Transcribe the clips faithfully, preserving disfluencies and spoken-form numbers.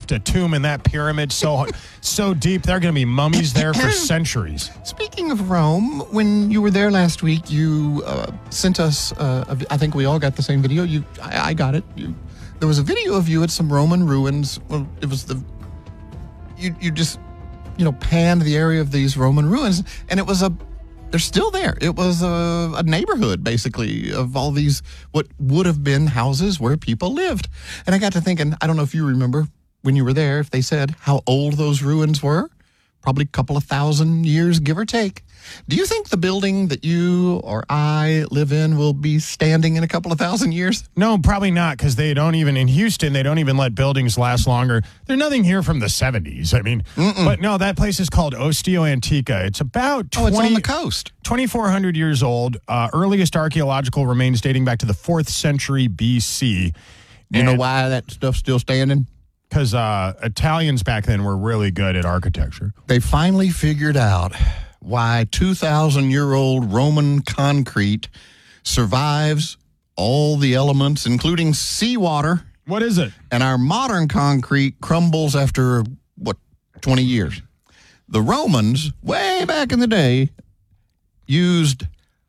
left a tomb in that pyramid so so deep, there are going to be mummies there for centuries. Speaking of Rome, when you were there last week, you uh, sent us, uh, a, I think we all got the same video. You, I, I got it. You, there was a video of you at some Roman ruins. Well, it was the, you, you just, you know, panned the area of these Roman ruins, and it was a, they're still there. It was a, a neighborhood, basically, of all these, what would have been houses where people lived. And I got to thinking, I don't know if you remember when you were there, if they said how old those ruins were. Probably a couple of thousand years, give or take. Do you think the building that you or I live in will be standing in a couple of thousand years? No, probably not, because they don't even, in Houston, they don't even let buildings last longer. There's nothing here from the seventies. I mean, Mm-mm. but no, that place is called Ostia Antica. It's about twenty, oh, it's on the coast. twenty-four hundred years old. Uh, earliest archaeological remains dating back to the fourth century B C. Do you know why that stuff's still standing? Because uh, Italians back then were really good at architecture. They finally figured out why two thousand year old Roman concrete survives all the elements, including seawater. What is it? And our modern concrete crumbles after, what, twenty years. The Romans, way back in the day, used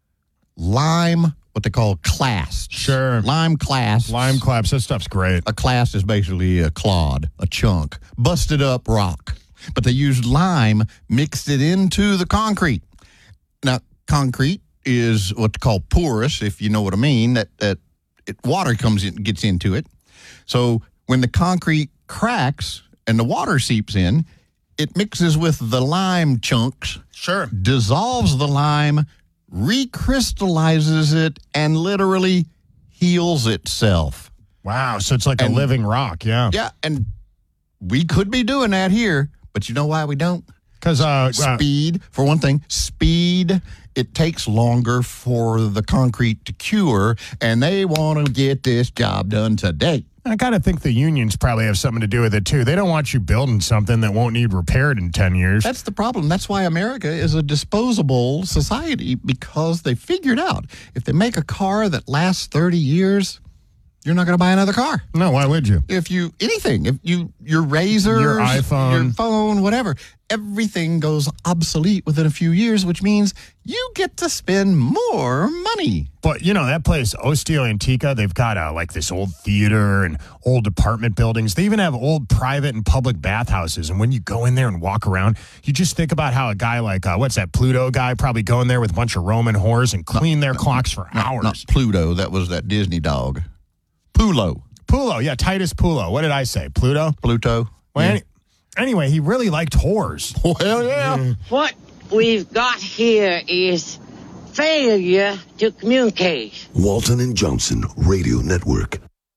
lime, what they call clasts. Sure. Lime clasts. Lime claps. That stuff's great. A clast is basically a clod, a chunk, busted up rock. But they used lime, mixed it into the concrete. Now, concrete is what they call porous, if you know what I mean, that, that it, water comes in, gets into it. So when the concrete cracks and the water seeps in, it mixes with the lime chunks. Sure. Dissolves the lime, recrystallizes it, and literally heals itself. Wow, so it's like and, a living rock, yeah. Yeah, and we could be doing that here, but you know why we don't? Because uh, speed, for one thing, speed, it takes longer for the concrete to cure, and they want to get this job done today. I kind of think the unions probably have something to do with it, too. They don't want you building something that won't need repaired in ten years. That's the problem. That's why America is a disposable society, because they figured out if they make a car that lasts thirty years, you're not going to buy another car. No, why would you? If you, anything, if you, your razor, your iPhone, your phone, whatever, everything goes obsolete within a few years, which means you get to spend more money. But, you know, that place, Ostia Antica, they've got uh, like this old theater and old apartment buildings. They even have old private and public bathhouses. And when you go in there and walk around, you just think about how a guy like, uh, what's that, Pluto guy, probably go in there with a bunch of Roman whores and clean no, their no, clocks for no, hours. Not Pluto, that was that Disney dog. Pulo. Pulo, yeah, Titus Pulo. What did I say? Pluto? Pluto. Well, yeah. any, anyway, he really liked whores. Well, yeah. Mm. What we've got here is failure to communicate. Walton and Johnson Radio Network.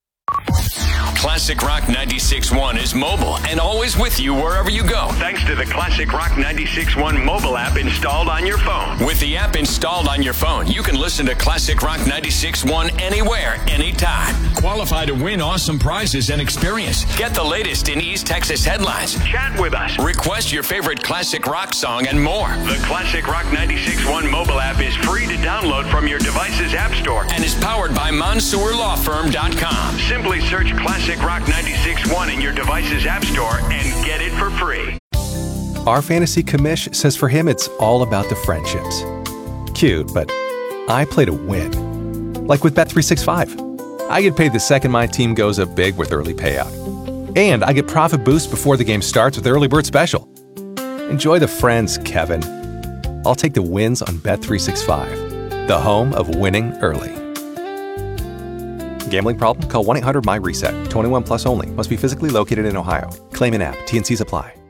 Classic Rock ninety-six point one is mobile and always with you wherever you go. Thanks to the Classic Rock ninety-six point one mobile app installed on your phone. With the app installed on your phone, you can listen to Classic Rock ninety-six point one anywhere, anytime. Qualify to win awesome prizes and experience. Get the latest in East Texas headlines. Chat with us. Request your favorite classic rock song and more. The Classic Rock ninety-six point one mobile app is free to download from your device's app store and is powered by Mansour Law Firm dot com. Simply search Classic Rock ninety-six point one in your device's app store and get it for free. Our fantasy commish says for him it's all about the friendships. Cute, but I play to win. Like with Bet three sixty-five. I get paid the second my team goes up big with early payout. And I get profit boost before the game starts with Early Bird Special. Enjoy the friends, Kevin. I'll take the wins on Bet three sixty-five, the home of winning early. Gambling problem? Call one eight hundred M Y RESET. twenty-one plus only. Must be physically located in Ohio. Claim in app. T N Cs apply.